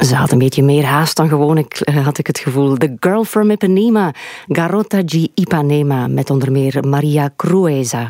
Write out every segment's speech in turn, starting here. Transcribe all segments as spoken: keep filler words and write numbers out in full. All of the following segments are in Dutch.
Ze had een beetje meer haast dan gewoonlijk, had ik het gevoel. The Girl from Ipanema, Garota de Ipanema, met onder meer Maria Cruesa.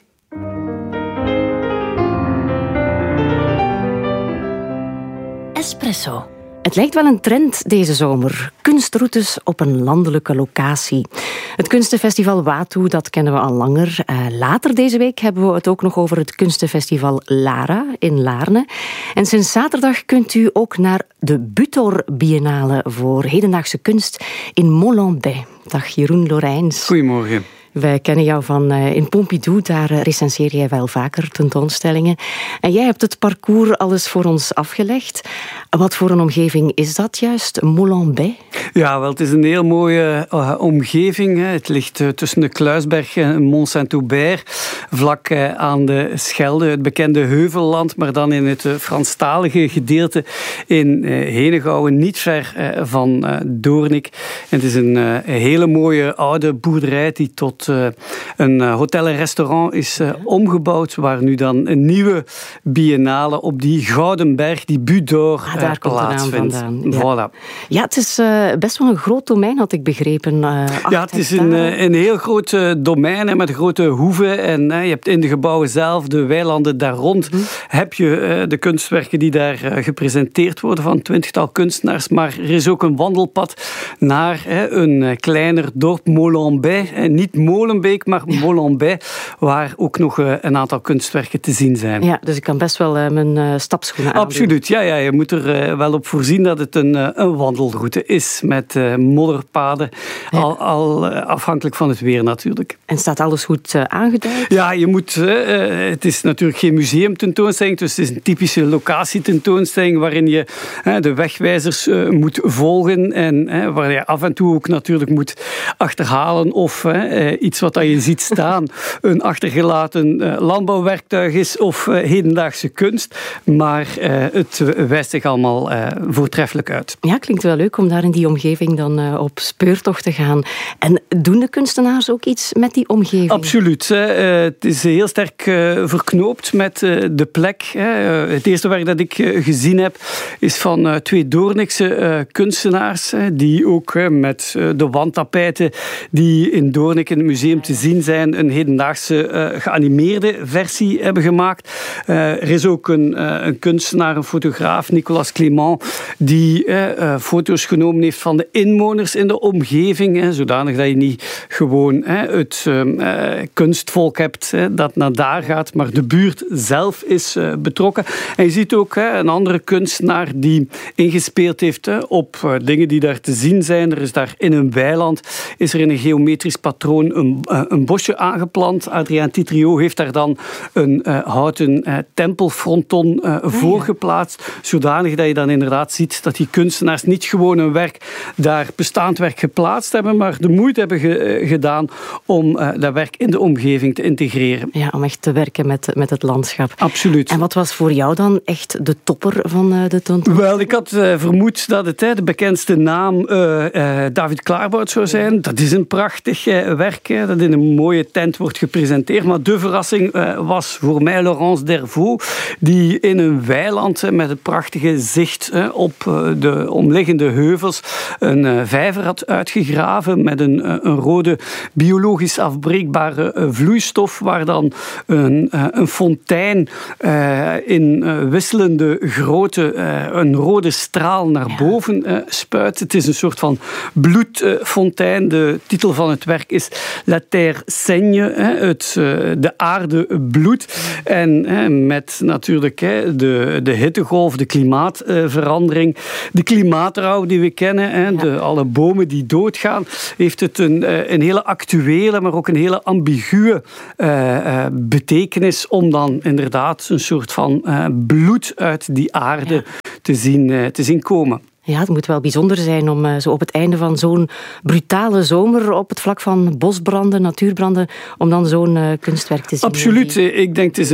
Espresso. Het lijkt wel een trend deze zomer. Kunstroutes op een landelijke locatie. Het kunstenfestival Watu, dat kennen we al langer. Uh, later deze week hebben we het ook nog over het kunstenfestival Lara in Laarne. En sinds zaterdag kunt u ook naar de Butor Biennale voor hedendaagse kunst in Molenbeek. Dag Jeroen Lorijns. Goedemorgen. Wij kennen jou van uh, in Pompidou, daar uh, recenseer jij wel vaker tentoonstellingen. En jij hebt het parcours alles voor ons afgelegd. Wat voor een omgeving is dat juist, Molenbeek? Ja, wel, het is een heel mooie uh, omgeving. Hè. Het ligt uh, tussen de Kluisberg en Mont-Saint-Aubert, vlak uh, aan de Schelde, het bekende Heuvelland, maar dan in het uh, Franstalige gedeelte in uh, Henegouwen, niet ver uh, van uh, Doornik. En het is een uh, hele mooie oude boerderij die tot Uh, een uh, hotel en restaurant is uh, omgebouwd, waar nu dan een nieuwe biennale op die Gouden Berg, die Butor, ah, daar uh, plaatsvindt. Ja. Voilà. Ja, het is uh, best wel een groot domein, had ik begrepen. Uh, ja, het is een, uh, een heel groot uh, domein hè, met grote hoeven. En uh, je hebt in de gebouwen zelf, de weilanden daar rond, hm. heb je uh, de kunstwerken die daar uh, gepresenteerd worden van twintigtal kunstenaars. Maar er is ook een wandelpad naar uh, een uh, kleiner dorp, Molenbeek. Uh, niet Molenbeek, maar Molenbeek, waar ook nog uh, een aantal kunstwerken te zien zijn. Ja, dus ik kan best wel uh, mijn uh, stapschoenen aandoen. Absoluut, ja, ja. Je moet er uh, wel op voorzien dat het een, uh, een wandelroute is met uh, modderpaden, ja. al, al uh, afhankelijk van het weer natuurlijk. En staat alles goed uh, aangeduid? Ja, je moet, uh, het is natuurlijk geen museumtentoonstelling, dus het is een typische locatietentoonstelling waarin je uh, de wegwijzers uh, moet volgen en uh, waar je af en toe ook natuurlijk moet achterhalen of uh, iets wat je ziet staan een achtergelaten uh, landbouwwerktuig is of uh, hedendaagse kunst. Maar uh, het wijst zich allemaal uh, voortreffelijk uit. Ja, klinkt wel leuk om daar in die omgeving dan uh, op speurtocht te gaan. En doen de kunstenaars ook iets met die omgeving? Absoluut. Uh, het is heel sterk uh, verknoopt met uh, de plek. Uh, het eerste werk dat ik uh, gezien heb is van uh, twee Doornikse uh, kunstenaars uh, die ook uh, met uh, de wandtapijten die in Doornik in het museum te zien zijn, een hedendaagse uh, geanimeerde versie hebben gemaakt. Uh, er is ook een, uh, een kunstenaar, een fotograaf, Nicolas Clément, die uh, uh, foto's genomen heeft van de inwoners in de omgeving, hè, zodanig dat je niet gewoon hè, het uh, kunstvolk hebt hè, dat naar daar gaat, maar de buurt zelf is uh, betrokken. En je ziet ook hè, een andere kunstenaar die ingespeeld heeft hè, op uh, dingen die daar te zien zijn. Er is daar in een weiland, is er in een geometrisch patroon een, uh, een bosje aangeplant. Adrien Titrio heeft daar dan een uh, houten uh, tempelfronton uh, oh, voor ja. geplaatst, zodanig dat je dan inderdaad ziet dat die kunstenaars niet gewoon een werk, daar bestaand werk geplaatst hebben, maar de moeite hebben ge, uh, gedaan om uh, dat werk in de omgeving te integreren. Ja, om echt te werken met, met het landschap. Absoluut. En wat was voor jou dan echt de topper van uh, de tentoonstelling? Wel, ik had uh, vermoed dat het uh, de bekendste naam uh, uh, David Klaarbout zou zijn. Dat is een prachtig uh, werk, uh, dat in een mooie tent wordt gepresenteerd. Maar de verrassing uh, was voor mij Laurence Dervaux, die in een weiland uh, met het prachtige zicht uh, op uh, de omliggende heuvels een uh, vijver had uitgegraven met een, uh, een rode biologisch afbreekbare uh, vloeistof, waar dan een, uh, een fontein uh, in uh, wisselende grootte uh, een rode straal naar ja. boven uh, spuit. Het is een soort van bloedfontein. Uh, de titel van het werk is La Terre saigne, hè, het, uh, de aarde bloed. En hè, met natuurlijk hè, de, de hittegolf, de klimaatverandering, uh, de klimaatrouw die we kennen, hè, ja. de, alle bomen die doodgaan, heeft het een, uh, een hele actuele, maar ook een hele ambiguë uh, uh, betekenis om dan inderdaad een soort van uh, bloed uit die aarde ja. te, zien, uh, te zien komen. Ja, het moet wel bijzonder zijn om uh, zo op het einde van zo'n brutale zomer op het vlak van bosbranden, natuurbranden, om dan zo'n uh, kunstwerk te zien. Absoluut. Ik denk het is een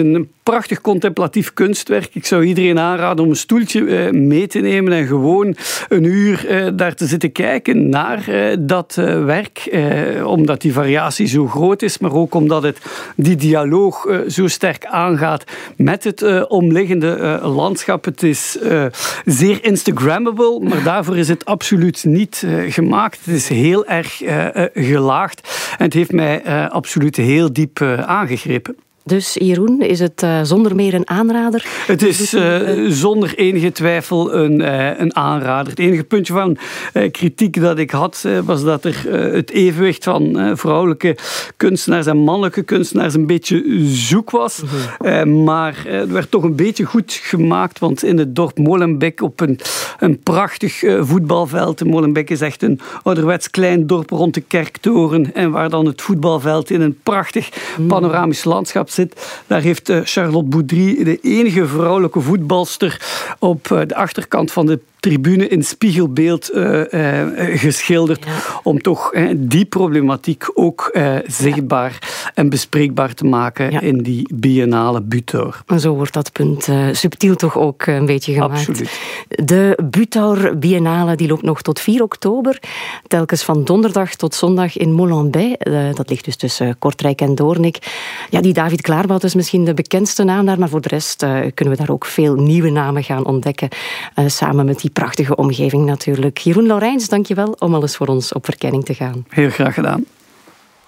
prachtig contemplatief kunstwerk. Ik zou iedereen aanraden om een stoeltje mee te nemen en gewoon een uur daar te zitten kijken naar dat werk. Omdat die variatie zo groot is, maar ook omdat het die dialoog zo sterk aangaat met het omliggende landschap. Het is zeer Instagrammable, maar daarvoor is het absoluut niet gemaakt. Het is heel erg gelaagd en het heeft mij absoluut heel diep aangegrepen. Dus Jeroen, is het uh, zonder meer een aanrader? Het is uh, zonder enige twijfel een, uh, een aanrader. Het enige puntje van uh, kritiek dat ik had, uh, was dat er uh, het evenwicht van uh, vrouwelijke kunstenaars en mannelijke kunstenaars een beetje zoek was. Mm-hmm. Uh, maar uh, het werd toch een beetje goed gemaakt, want in het dorp Molenbeek op een, een prachtig uh, voetbalveld. Molenbeek is echt een ouderwets klein dorp rond de kerktoren en waar dan het voetbalveld in een prachtig panoramisch landschap zit. Daar heeft Charlotte Boudry, de enige vrouwelijke voetbalster, op de achterkant van de tribune in spiegelbeeld uh, uh, geschilderd. Ja. Om toch uh, die problematiek ook uh, zichtbaar ja. en bespreekbaar te maken ja. in die biennale Butour. En zo wordt dat punt uh, subtiel toch ook een beetje gemaakt. Absoluut. De Butour Biennale die loopt nog tot vier oktober. Telkens van donderdag tot zondag in Molenbeek. Uh, dat ligt dus tussen Kortrijk en Doornik. Ja, die David Klaarbout is misschien de bekendste naam daar, maar voor de rest uh, kunnen we daar ook veel nieuwe namen gaan ontdekken. Uh, samen met die prachtige omgeving natuurlijk. Jeroen Laurijns, dank je wel om al eens voor ons op verkenning te gaan. Heel graag gedaan.